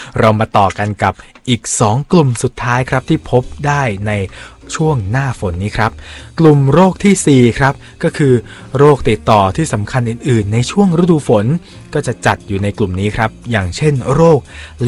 เรามาต่อกันกับอีก2กลุ่มสุดท้ายครับที่พบได้ในช่วงหน้าฝนนี้ครับกลุ่มโรคที่4ครับก็คือโรคติดต่อที่สำคัญอื่นๆในช่วงฤดูฝนก็จะจัดอยู่ในกลุ่มนี้ครับอย่างเช่นโรค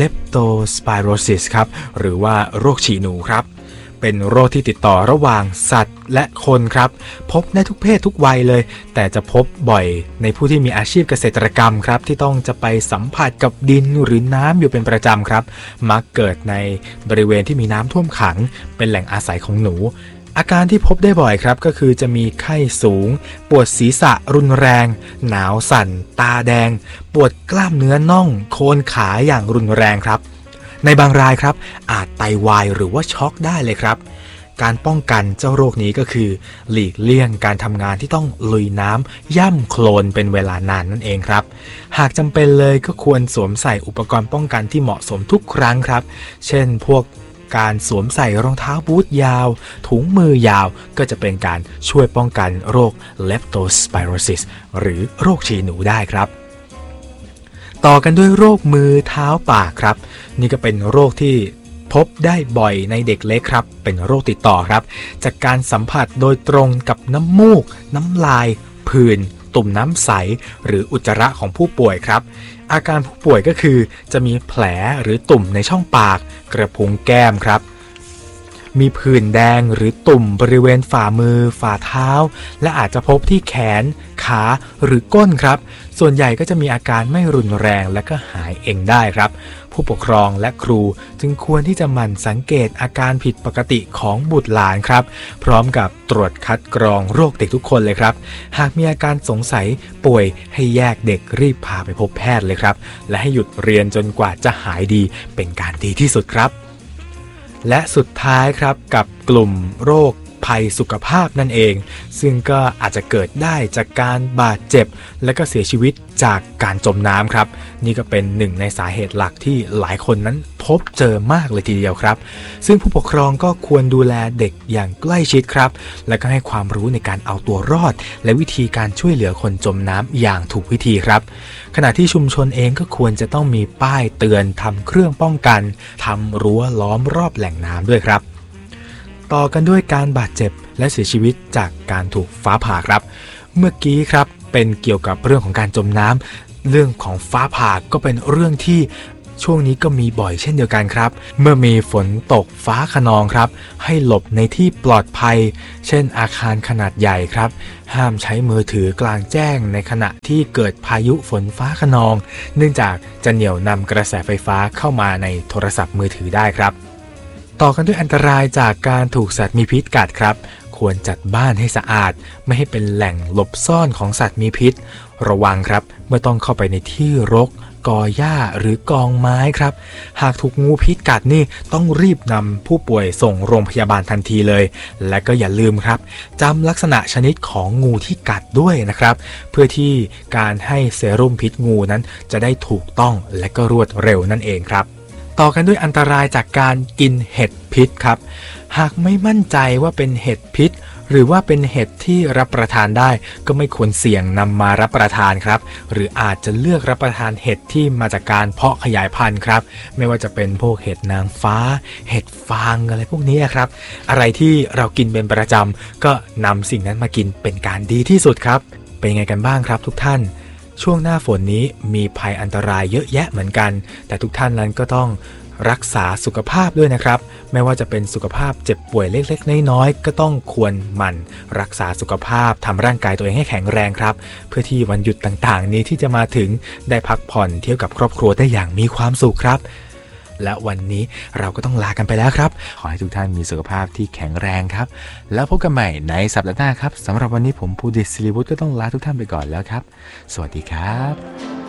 Leptospirosis ครับหรือว่าโรคฉี่หนูครับเป็นโรคที่ติดต่อระหว่างสัตว์และคนครับพบได้ทุกเพศทุกวัยเลยแต่จะพบบ่อยในผู้ที่มีอาชีพเกษตรกรรมครับที่ต้องจะไปสัมผัสกับดินหรือน้ำอยู่เป็นประจำครับมักเกิดในบริเวณที่มีน้ำท่วมขังเป็นแหล่งอาศัยของหนูอาการที่พบได้บ่อยครับก็คือจะมีไข้สูงปวดศีรษะรุนแรงหนาวสั่นตาแดงปวดกล้ามเนื้อน่องโคนขาอย่างรุนแรงครับในบางรายครับอาจไตวายหรือว่าช็อกได้เลยครับการป้องกันเจ้าโรคนี้ก็คือหลีกเลี่ยงการทำงานที่ต้องลุยน้ำย่ำโคลนเป็นเวลานานนั่นเองครับหากจำเป็นเลยก็ควรสวมใส่อุปกรณ์ป้องกันที่เหมาะสมทุกครั้งครับเช่นพวกการสวมใส่รองเท้าบูทยาวถุงมือยาวก็จะเป็นการช่วยป้องกันโรค Leptospirosis หรือโรคฉี่หนูได้ครับต่อกันด้วยโรคมือเท้าปากครับนี่ก็เป็นโรคที่พบได้บ่อยในเด็กเล็กครับเป็นโรคติดต่อครับจากการสัมผัสโดยตรงกับน้ำมูกน้ำลายผื่นตุ่มน้ำใสหรืออุจจาระของผู้ป่วยครับอาการผู้ป่วยก็คือจะมีแผลหรือตุ่มในช่องปากกระพุ้งแก้มครับมีผื่นแดงหรือตุ่มบริเวณฝ่ามือฝ่าเท้าและอาจจะพบที่แขนขาหรือก้นครับส่วนใหญ่ก็จะมีอาการไม่รุนแรงและก็หายเองได้ครับผู้ปกครองและครูจึงควรที่จะหมั่นสังเกตอาการผิดปกติของบุตรหลานครับพร้อมกับตรวจคัดกรองโรคเด็กทุกคนเลยครับหากมีอาการสงสัยป่วยให้แยกเด็กรีบพาไปพบแพทย์เลยครับและให้หยุดเรียนจนกว่าจะหายดีเป็นการดีที่สุดครับและสุดท้ายครับกับกลุ่มโรคภัยสุขภาพนั่นเองซึ่งก็อาจจะเกิดได้จากการบาดเจ็บและก็เสียชีวิตจากการจมน้ำครับนี่ก็เป็นหนึ่งในสาเหตุหลักที่หลายคนนั้นพบเจอมากเลยทีเดียวครับซึ่งผู้ปกครองก็ควรดูแลเด็กอย่างใกล้ชิดครับและก็ให้ความรู้ในการเอาตัวรอดและวิธีการช่วยเหลือคนจมน้ำอย่างถูกวิธีครับขณะที่ชุมชนเองก็ควรจะต้องมีป้ายเตือนทำเครื่องป้องกันทำรั้วล้อมรอบแหล่งน้ำด้วยครับต่อกันด้วยการบาดเจ็บและเสียชีวิตจากการถูกฟ้าผ่าครับเมื่อกี้ครับเป็นเกี่ยวกับเรื่องของการจมน้ำเรื่องของฟ้าผ่าก็เป็นเรื่องที่ช่วงนี้ก็มีบ่อยเช่นเดียวกันครับเมื่อมีฝนตกฟ้าคะนองครับให้หลบในที่ปลอดภัยเช่นอาคารขนาดใหญ่ครับห้ามใช้มือถือกลางแจ้งในขณะที่เกิดพายุฝนฟ้าคะนองเนื่องจากจะเหนี่ยวนำกระแสไฟฟ้าเข้ามาในโทรศัพท์มือถือได้ครับต่อกันด้วยอันตรายจากการถูกสัตว์มีพิษกัดครับควรจัดบ้านให้สะอาดไม่ให้เป็นแหล่งหลบซ่อนของสัตว์มีพิษระวังครับเมื่อต้องเข้าไปในที่รกกอหญ้าหรือกองไม้ครับหากถูกงูพิษกัดนี่ต้องรีบนำผู้ป่วยส่งโรงพยาบาลทันทีเลยและก็อย่าลืมครับจำลักษณะชนิดของงูที่กัดด้วยนะครับเพื่อที่การให้เซรุ่มพิษงูนั้นจะได้ถูกต้องและก็รวดเร็วนั่นเองครับต่อกันด้วยอันตรายจากการกินเห็ดพิษครับหากไม่มั่นใจว่าเป็นเห็ดพิษหรือว่าเป็นเห็ดที่รับประทานได้ก็ไม่ควรเสี่ยงนำมารับประทานครับหรืออาจจะเลือกรับประทานเห็ดที่มาจากการเพาะขยายพันธุ์ครับไม่ว่าจะเป็นพวกเห็ดนางฟ้าเห็ดฟางอะไรพวกนี้ครับอะไรที่เรากินเป็นประจำก็นำสิ่งนั้นมากินเป็นการดีที่สุดครับเป็นยังไงกันบ้างครับทุกท่านช่วงหน้าฝนนี้มีภัยอันตรายเยอะแยะเหมือนกันแต่ทุกท่านนั้นก็ต้องรักษาสุขภาพด้วยนะครับไม่ว่าจะเป็นสุขภาพเจ็บป่วยเล็กๆน้อยๆก็ต้องควรหมั่นรักษาสุขภาพทำร่างกายตัวเองให้แข็งแรงครับเพื่อที่วันหยุดต่างๆนี้ที่จะมาถึงได้พักผ่อนเที่ยวกับครอบครัวได้อย่างมีความสุขครับและวันนี้เราก็ต้องลากันไปแล้วครับขอให้ทุกท่านมีสุขภาพที่แข็งแรงครับแล้วพบกันใหม่ในสัปดาห์หน้าครับสำหรับวันนี้ผมภูดิษฐ์ศิริวุฒิก็ต้องลาทุกท่านไปก่อนแล้วครับสวัสดีครับ